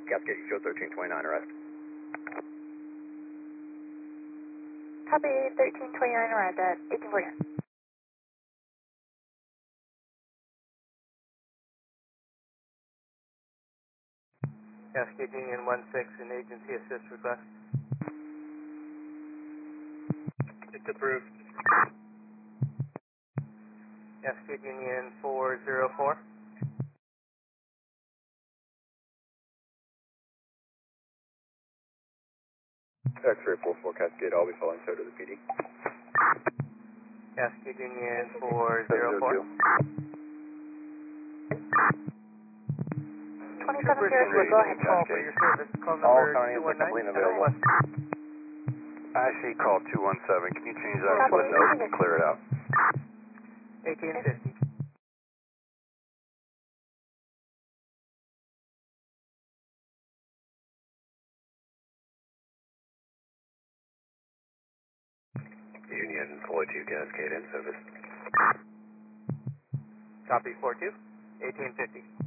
Cascade Echo 1329 arrest. Copy 1329 arrived at 1849. Cascade Union 16, an agency assist request. It's approved. Cascade Union 404. X-ray 44 Cascade, I'll be following tow to the PD. Cascade Union 404. 2704, go ahead. Call for your service. Call All number County and 219. available. I see call 217. Can you change that to a Copy. note and clear it out? 1850. Union 42 Cascade in service. Copy 42. 1850.